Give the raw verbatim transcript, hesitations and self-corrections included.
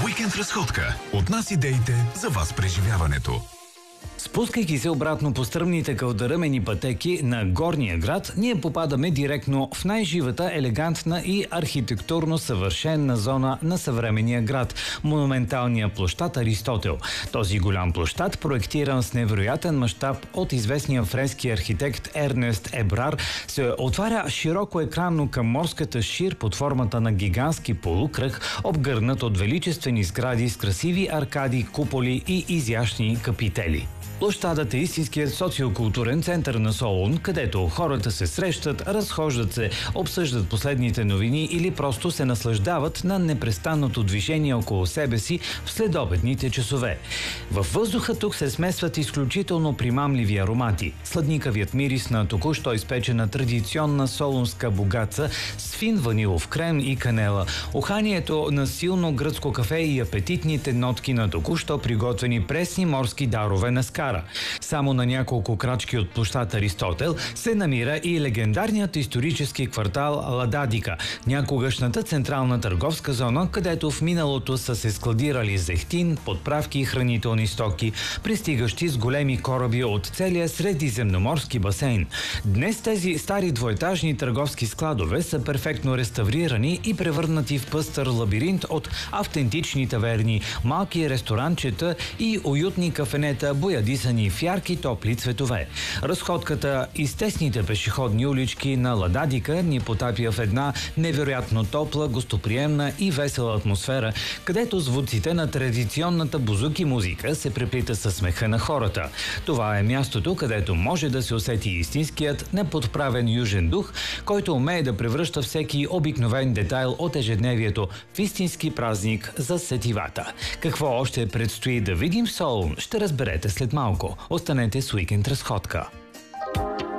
Уикенд разходка. От нас идеите за вас преживяването. Спускайки се обратно по стръмните кълдъръмени пътеки на Горния град, ние попадаме директно в най-живата, елегантна и архитектурно съвършенна зона на съвременния град – монументалния площад Аристотел. Този голям площад, проектиран с невероятен мащаб от известния френски архитект Ернест Ебрар, се отваря широко екранно към морската шир под формата на гигантски полукръг, обгърнат от величествени сгради с красиви аркади, куполи и изящни капители. Площадът е истинският социокултурен център на Солун, където хората се срещат, разхождат се, обсъждат последните новини или просто се наслаждават на непрестанното движение около себе си в следобедните часове. Във въздуха тук се смесват изключително примамливи аромати. Сладникавият мирис на току-що изпечена традиционна солунска богаца с фин ванилов крем и канела, уханието на силно гръцко кафе и апетитните нотки на току-що приготвени пресни морски дарове на скара. Само на няколко крачки от площад Аристотел се намира и легендарният исторически квартал Лададика, някогашната централна търговска зона, където в миналото са се складирали зехтин, подправки и хранителни стоки, пристигащи с големи кораби от целия средиземноморски басейн. Днес тези стари двоетажни търговски складове са перфектно реставрирани и превърнати в пъстър лабиринт от автентични таверни, малки ресторанчета и уютни кафенета, боядисани в ярки топли цветове. Разходката из тесните пешеходни улички на Лададика ни потапя в една невероятно топла, гостоприемна и весела атмосфера, където звуците на традиционната бузуки музика се преплита със смеха на хората. Това е мястото, където може да се усети истинският неподправен южен дух, който умее да превръща всеки обикновен детайл от ежедневието в истински празник за сетивата. Какво още предстои да видим в Солун, ще разберете след малко. Останете с Уикенд разходка.